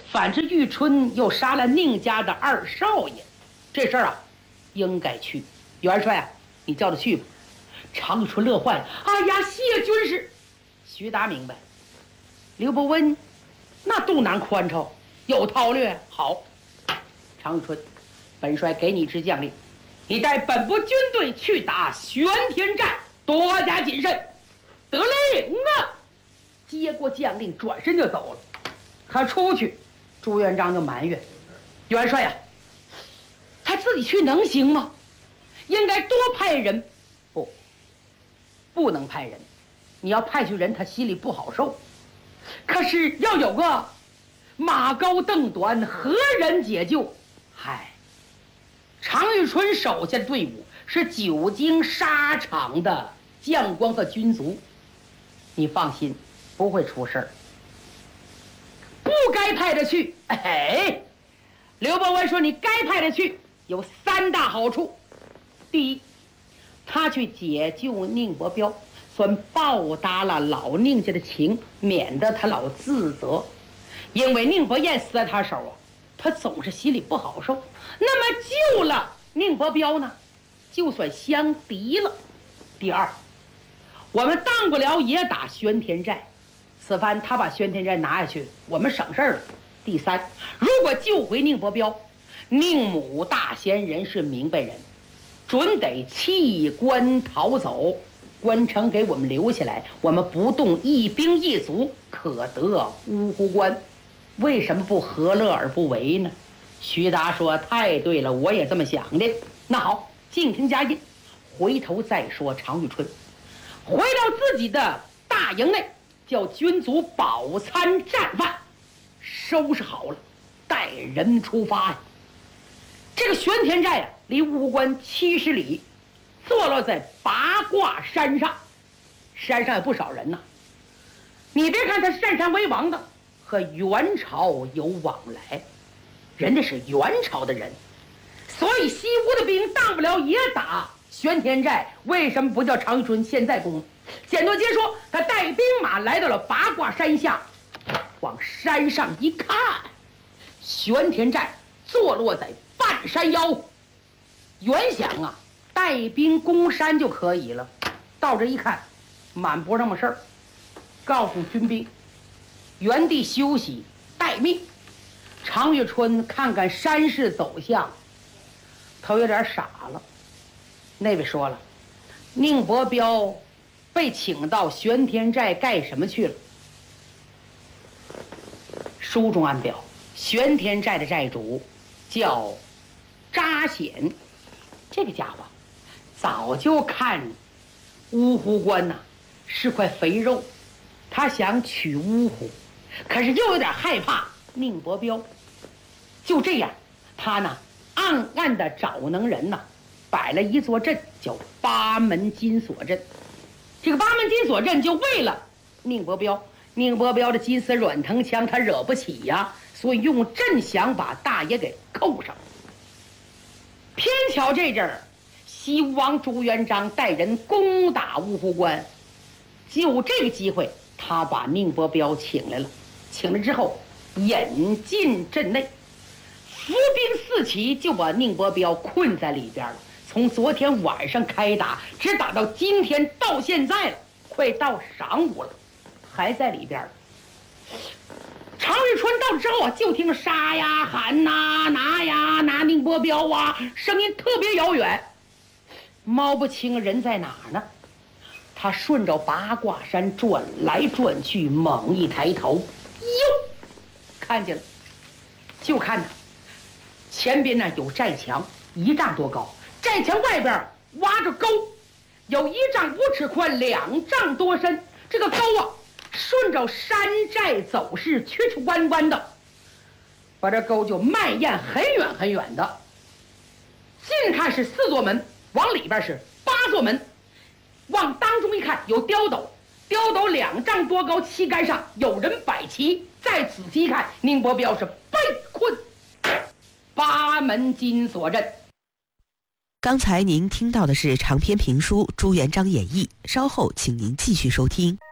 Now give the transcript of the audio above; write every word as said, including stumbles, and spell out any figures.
反正玉春又杀了宁家的二少爷，这事儿啊，应该去。元帅啊，你叫他去吧。常玉春乐坏了，哎呀，谢军师。徐达明白，刘伯温那肚腩宽敞，有韬略。好，常玉春，本帅给你一支将令，你带本部军队去打玄天寨，多加谨慎。得令啊！接过将令，转身就走了。他出去，朱元璋就埋怨元帅呀、啊，他自己去能行吗？应该多派人。不，不能派人。你要派去人，他心里不好受。可是要有个马高凳短，何人解救？嗨，常遇春手下的队伍是久经沙场的将官和军卒，你放心，不会出事儿。不该派他去，哎，刘伯温说你该派他去有三大好处。第一，他去解救宁伯彪，算报答了老宁家的情，免得他老自责。因为宁伯彦死在他手啊，他总是心里不好受。那么救了宁伯彪呢，就算相敌了。第二，我们当不了也打玄天寨，此番他把玄天寨拿下去，我们省事儿了。第三，如果救回宁伯彪，宁母大贤人是明白人，准得弃官逃走，关城给我们留下来，我们不动一兵一卒，可得乌湖关。为什么不何乐而不为呢？徐达说太对了，我也这么想的。那好，静听佳音，回头再说常遇春。回到自己的大营内，叫军卒饱餐战饭，收拾好了，带人出发呀。这个玄天寨啊，离乌湖关七十里，坐落在八卦山上，山上有不少人呐。你别看他占山为王的，和元朝有往来，人家是元朝的人，所以西吴的兵当不了也打玄天寨，为什么不叫常遇春现在攻？简短截说，他带兵马来到了八卦山下，往山上一看，玄天寨坐落在半山腰。原想啊，带兵攻山就可以了，到这一看，满不那么事儿，告诉军兵原地休息待命。常遇春看看山势走向，他有点傻了。那位说了，宁伯彪被请到玄天寨干什么去了？书中暗表，玄天寨的寨主叫扎显，这个家伙早就看乌湖关呐、啊、是块肥肉，他想取乌湖，可是又有点害怕宁伯彪。就这样，他呢暗暗的找能人呐、啊，摆了一座阵，叫八门金锁阵。这个八门金锁阵就为了宁伯彪，宁伯彪的金丝软藤枪他惹不起呀，所以用阵想把大爷给扣上。偏巧这阵儿，西吴王朱元璋带人攻打乌湖关，就这个机会，他把宁伯彪请来了。请来之后，引进阵内，伏兵四起，就把宁伯彪困在里边了。从昨天晚上开打，直打到今天，到现在了，快到晌午了，还在里边。常遇春到之后啊，就听杀呀、喊呐、拿呀、拿宁伯彪啊，声音特别遥远，摸不清人在哪儿呢。他顺着八卦山转来转去，猛一抬头，哟，看见了，就看呢，前边呢有寨墙，一丈多高，寨墙外边挖着沟，有一丈五尺宽，两丈多深。这个沟啊，顺着山寨走势，曲曲弯弯的，把这沟就蔓延很远很远的。近看是四座门，往里边是八座门，往当中一看有碉斗，碉斗两丈多高，旗杆上有人摆旗。再仔细一看，宁伯彪是被困八门金锁阵。 刚才您听到的是长篇评书《朱元璋演义》，稍后请您继续收听。